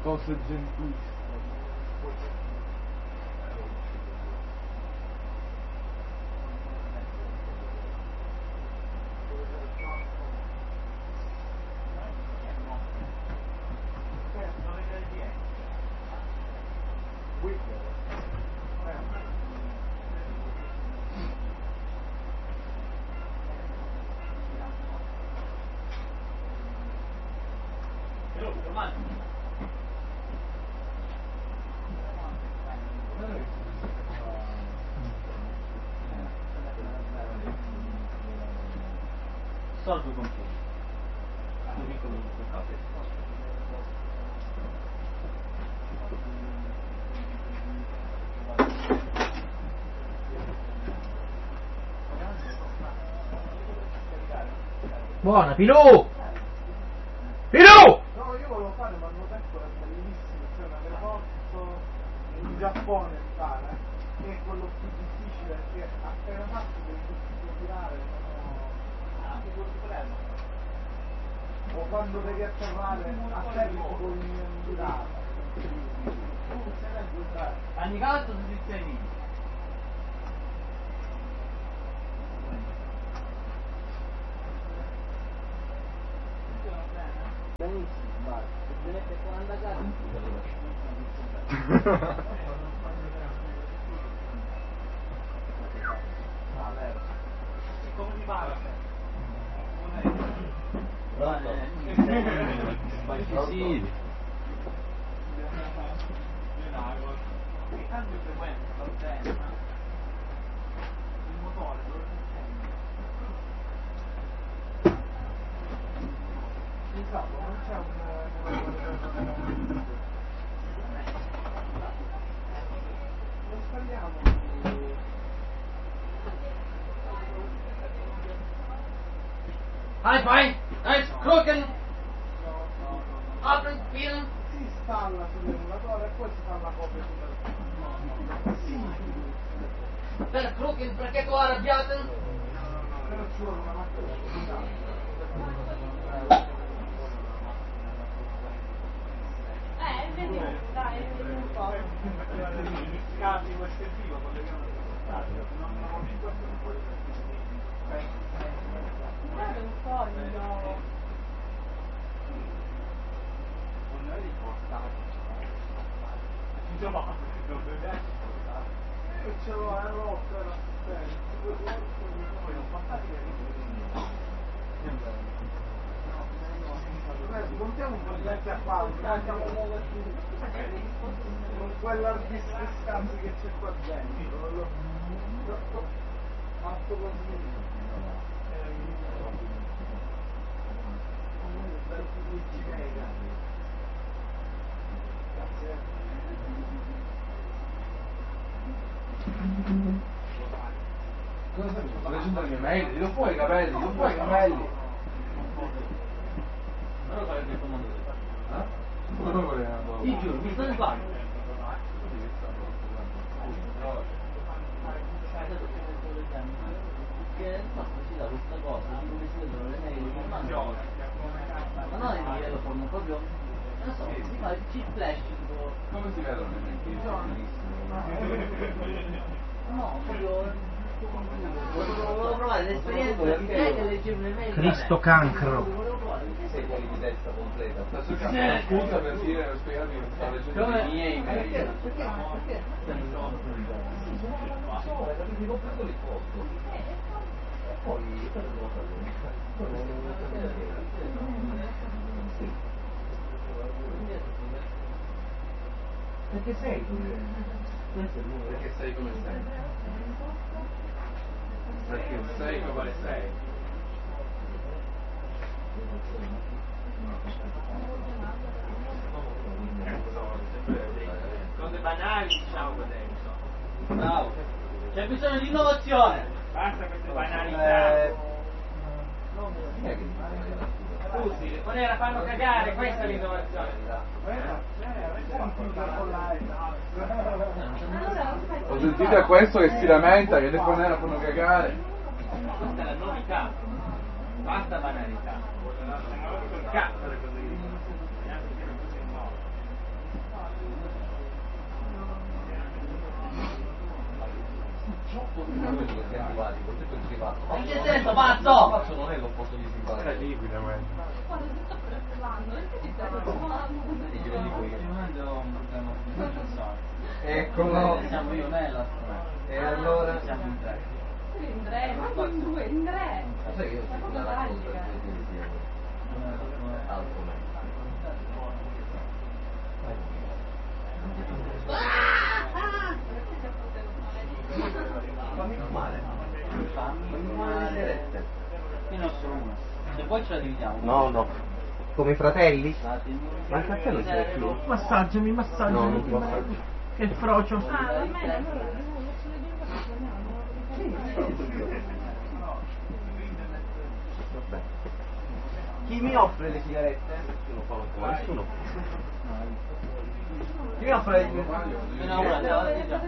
Cose gentilissime. Solve con tutto. Così come un capo. Buona, Pilù! Pilù! No, io volevo fare, ma hanno detto è bellissimo, c'è un aeroporto in Giappone stare, che è quello più difficile, perché appena fatto devi tirare, o quando devi atterrare a terra tipo in virata. Ogni caso si dice lì. Benissimo, vai. Vedete quando gara? Come si parla? Sì. Il cambio frequente va bene, ma il motore dove si sente? Il capo non c'è non spariamo. Hi, fine. Nice cooking. Open film. Si installa sull'emulatore e poi si fa la copia sull'emulatore. Sì. Per cooking perché tu arrabbiato? Però ci vuole una macchina. Vedi, dai, vedi un po'. Capi questo filo, colleghiamo non mi questo non può Guarda un foglio. non è riportato. No, non deve essere portato. Io ce l'ho a rotto, era poi non passare montiamo un po' di vecchi appalti, andiamo con quell'hard disk scarsi che c'è qua dentro. Fatto così. Cosa stai facendo? Sto leggendo le mie mail, non puoi i capelli, non puoi i capelli. Non lo so che comando devo fare. Non lo volevo. Ti giuro, mi sto rifando. Che no, si dà questa cosa, di come si vedono le mail, ma non in livello forno, proprio, non so, si fa il chip flash tipo. Come si vedono le mail? No, proprio. Volevo provare l'esperienza di te che leggevo le mail. Cristo cancro. Sei fuori di testa completa. Sto cercando scusa per dire, per spiegarmi che sto leggendo le mie email. Perché? Mi compro il posto. E poi per Perché sei come? Perché sei come sei. Perché sei come sei. Cose banali diciamo dentro. Bravo. C'è bisogno di innovazione. Basta queste banalità. Scusi, le monere fanno cagare, questa è l'innovazione. Ho sentito a questo che si lamenta che le fonere fanno cagare. Questa è la novità. Basta banalità. Cazzo le cose che dicono. quello che sia antipatico, tutto il simpatico. Ma in che senso, pazzo? Pazzo non è l'opposto di simpatico. Era liquida quella. Guarda, ti sto preoccupando, perché ti stai preoccupando? Ultimamente ho un problema di concentrazione. Eccolo. Siamo io e Mela. E allora? Siamo in tre. In tre, ma in due, in tre. Lo sai che io Una sono cosa una raccolta tragica. altro meglio. Fammi male. Fammi male. Io ne ho solo una. Se poi ce la dividiamo. No. Come i fratelli? Datemi. Ma il caffè non c'è più. Massaggiami. No, non ti massaggio. Che frocio. Ah, va bene, allora ce le dico che torniamo. Vabbè. Chi mi offre le sigarette? Nessuno fa ancora, nessuno. Chi mi offre le sigarette? No, una, ce la dividiamo.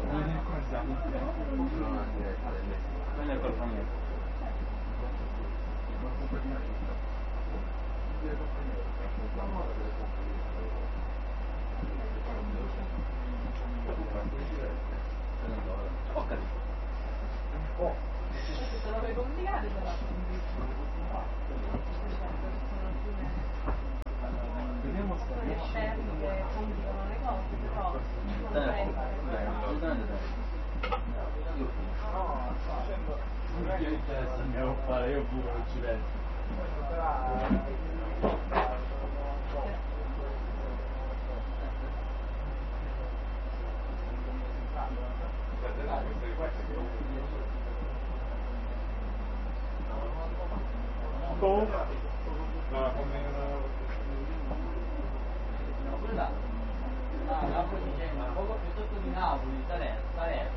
Non è colpa mia. Ho capito. Te lo vuoi complicare però? Sono esperti che complicano le cose, però non Andiamo a fare, io pure non ci penso. Napoli dicendo poco più sotto di Napoli, Salerno. Salerno,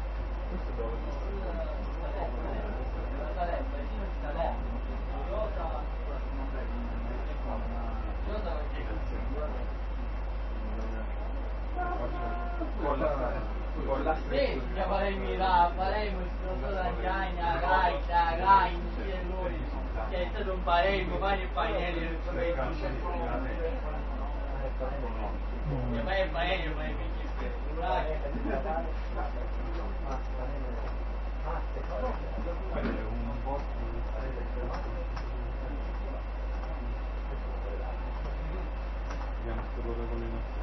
vicino di Salerno. Con la Sì, che faremo il stronzo da Giagna, Gai, e lui. Che è stato un paremmo, pani e pagnelli del progetto. E vai e pagnelli, ma è Abbiamo scordato con le nostre.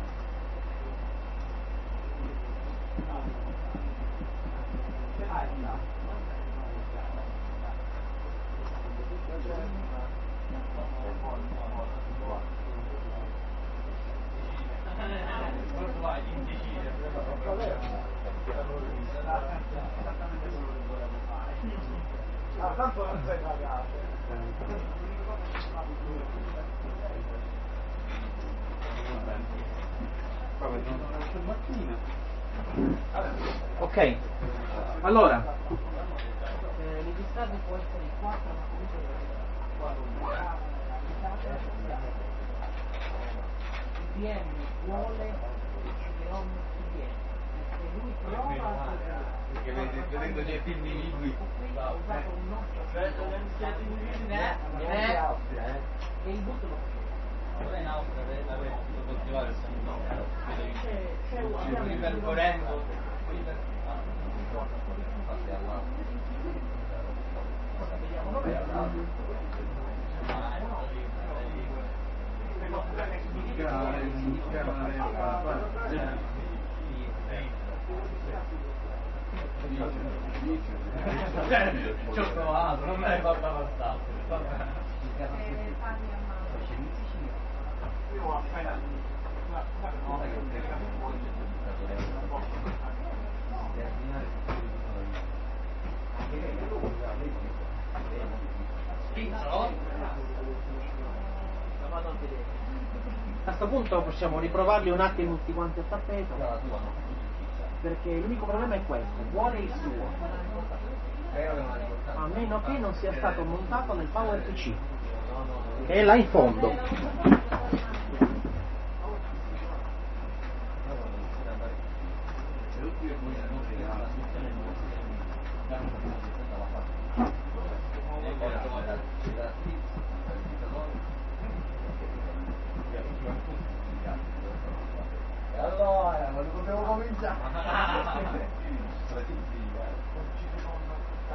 Tanto non sei pagato. Ok. Allora. registrato può essere 4, ma comunque il PM vuole che CDOM viene, perché lui prova perché vedendo già i film di Ligui ha usato un nostro e il butto lo faceva. Ora in Austria avete potuto coltivare il sangue. C'è percorrendo ci ho provato, non me l'hai fatta passare. A questo punto possiamo riprovarli un attimo tutti quanti a tappeto, perché l'unico problema è questo, vuole il suo, a meno che non sia stato montato nel PowerPC, che è là in fondo. Allora, quando dobbiamo cominciare?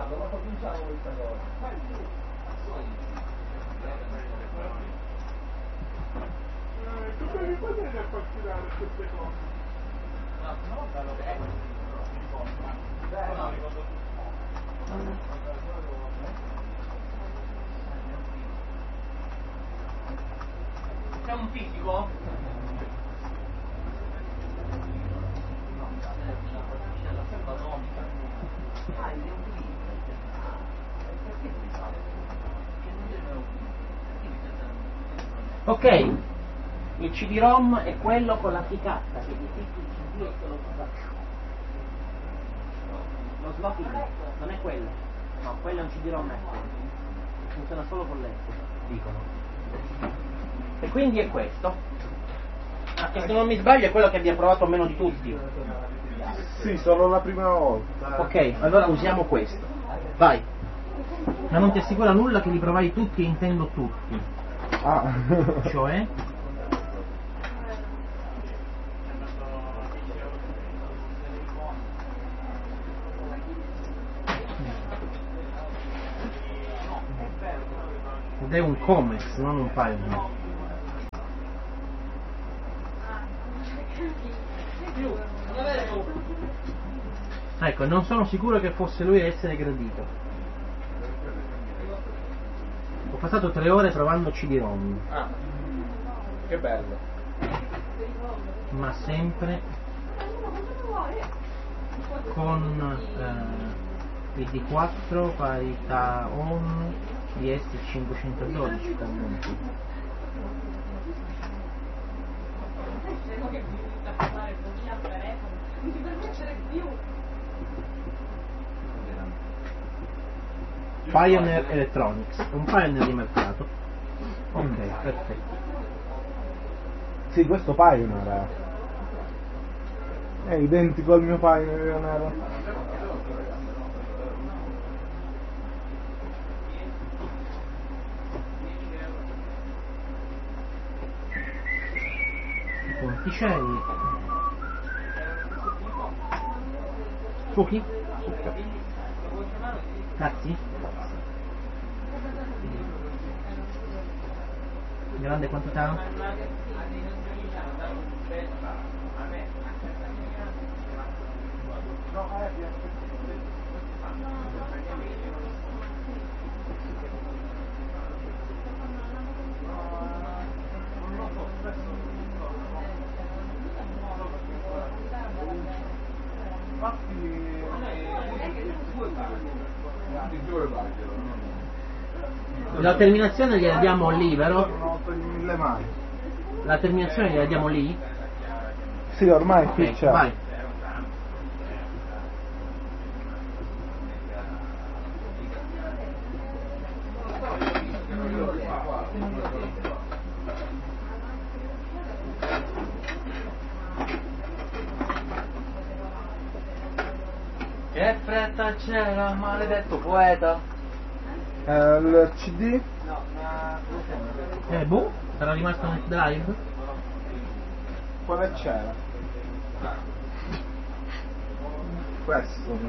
ma cominciamo questa cosa. Come vi potete far tirare queste cose? C'è un fisico? Ok, il CD-ROM è quello con la ficatta che ti picchi il CD e te lo faccio. Lo slot in, non è quello. No, quello è un CD-ROM Apple. Funziona solo con l'Apple, dicono. E quindi è questo. Ah, che se non mi sbaglio è quello che abbiamo provato meno di tutti. Sì, solo la prima volta. Ok, allora usiamo questo. Vai. Ma non ti assicura nulla che li provai tutti e intendo tutti. Ah. Cioè? Ed è un Comex, non un Pioneer. Ecco, non sono sicuro che fosse lui a essere gradito. Ho passato 3 ore provando CD-ROM. Ah, che bello. Ma sempre con il D4 parità ON DS512 comunque. Pioneer Electronics, un Pioneer di mercato. Ok, perfetto. Sì, questo Pioneer è identico al mio Pioneer. Ponticelli. Fuochi? Cazzi? Grande quantità? La terminazione gliela diamo lì, vero? Sono 8.000 mai. La terminazione gliela diamo lì? Sì, ormai qui Ok, c'è. vai. Che fretta c'era, maledetto poeta. Il CD? Boh, sarà rimasto nel drive? Quale c'era? Questo.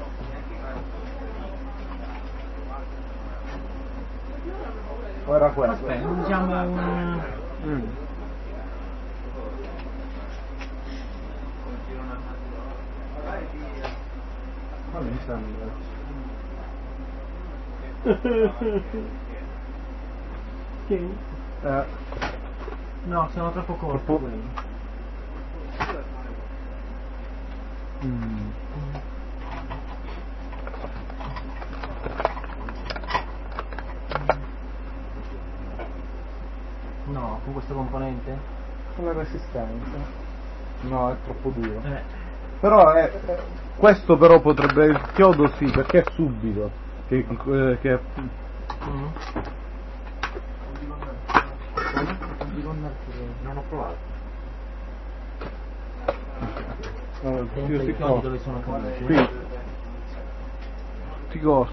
O era questo? Aspetta, usiamo un... Ma mi sembra. Che? No, sono troppo corti Troppo- quelli. No, con questo componente? Con la resistenza. No, è troppo duro. Eh. Però questo però potrebbe il chiodo sì, perché è subito. Che Non ho provato. io Senza si i chiodi dove sono caduti. Qui. Ti costa.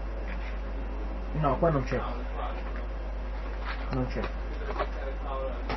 No, qua non c'è. Non c'è.